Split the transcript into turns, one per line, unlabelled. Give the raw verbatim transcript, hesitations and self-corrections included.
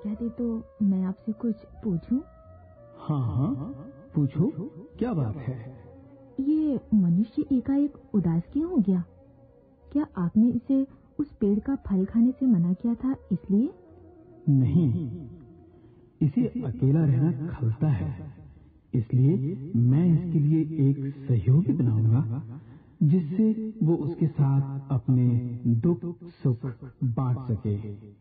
दे तो मैं आपसे कुछ पूछूं?
हाँ हाँ पूछो, क्या बात है?
ये मनुष्य एकाएक उदास क्यों हो गया? क्या आपने इसे उस पेड़ का फल खाने से मना किया था इसलिए?
नहीं, इसे अकेला रहना खलता है, इसलिए मैं इसके लिए एक सहयोगी बनाऊंगा जिससे वो उसके साथ अपने दुख सुख बांट सके।